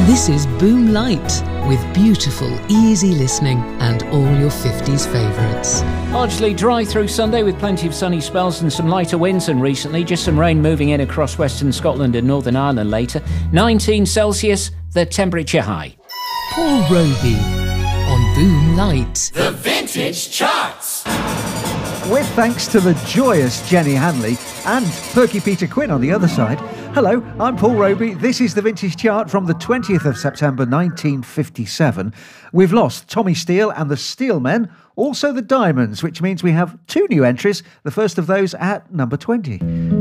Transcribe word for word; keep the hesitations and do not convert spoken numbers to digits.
This is Boom Light, with beautiful, easy listening and all your fifties favourites. Largely dry through Sunday with plenty of sunny spells and some lighter winds than recently. Just some rain moving in across western Scotland and Northern Ireland later. nineteen Celsius, the temperature high. Paul Roby on Boom Light. The Vintage Charts. With thanks to the joyous Jenny Hanley and Perky Peter Quinn on the other side. Hello, I'm Paul Roby. This is the Vintage Chart from the twentieth of September nineteen fifty-seven. We've lost Tommy Steele and the Steelmen, also the Diamonds, which means we have two new entries, the first of those at number twenty.